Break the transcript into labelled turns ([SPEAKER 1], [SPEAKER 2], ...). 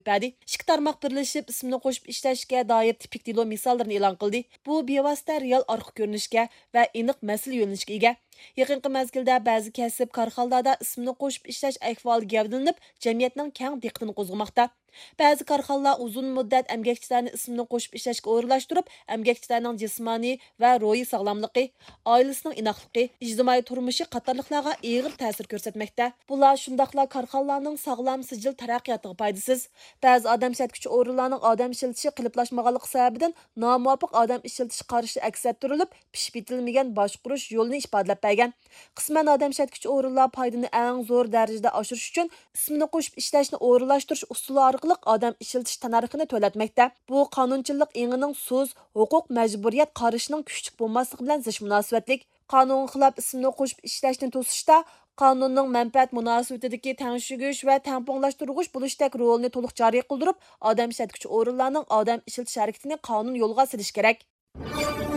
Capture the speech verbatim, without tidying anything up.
[SPEAKER 1] Bədi, ikki tarmoq birlashib ismini qo'shib ishlashga doir tipik delo misollarini e'lon qildi. Bu bevosita real orqa ko'rinishga va aniq masala yo'nalishga ega. Yaqinqi mezgilda ba'zi kasb korxonalarda ismini qo'shib ishlash ahvoli gavdalanib, jamiyatning keng diqqatini qo'zg'amoqda. Ba'zi korxonalar uzun muddat emgakchilarni ismini qo'shib ishlashga o'rinlashtirib, emgakchilarning jismoniy va ruhiy sog'lomligi, oilasining inoqligi, ijtimoiy turmushi qatorliqlarga og'ir ta'sir ko'rsatmoqda. Bular shundaqla korxonalarning sog'lom sijil taraqqiyotiga foydasiz. Ba'zi odam ishlatuvchi o'rinlarning odam ishlatishi qiliplashmaganligi sababidan nomuvofiq odam ishlatish qarashi aks ettirilib, pishib yetilmagan boshqurish yo'lini ifodalab bergan. Qisman odam ishlatuvchi o'rinlar foydani eng zo'r darajada oshirish uchun ismini qo'shib ishlashni o'rinlashtirish usuli orqali odam ishlatish tannarxini to'latmoqda. Bu qonunchilik engining so'z, huquq, majburiyat qarashining kuchli bo'lmasligi bilan zish munosabatlik. Qonunga xilof ismini qo'shib ishlashni to'sishda qonunning manfaat munosabatidagi tengshigish va tamponlashtirg'ish bo'lishdek rolni to'liq joriy qildirib, odam ishlatuvchi o'rinlarning odam ishlatish harakatini qonun yo'lga silish kerak.